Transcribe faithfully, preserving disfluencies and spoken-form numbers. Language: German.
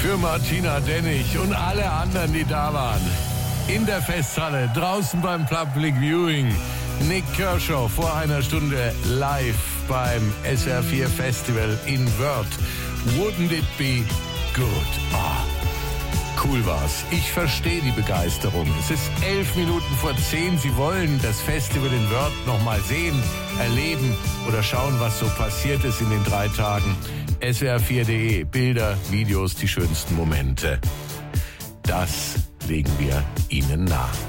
für Martina Dennig und alle anderen, die da waren. In der Festhalle, draußen beim Public Viewing. Nick Kershaw vor einer Stunde live beim S R vier Festival in Wörth. Wouldn't it be good? Oh, cool war's. Ich verstehe die Begeisterung. Es ist elf Minuten vor zehn. Sie wollen das Festival in Wörth noch mal sehen, erleben oder schauen, was so passiert ist in den drei Tagen. S W R vier punkt de, Bilder, Videos, die schönsten Momente. Das legen wir Ihnen nahe.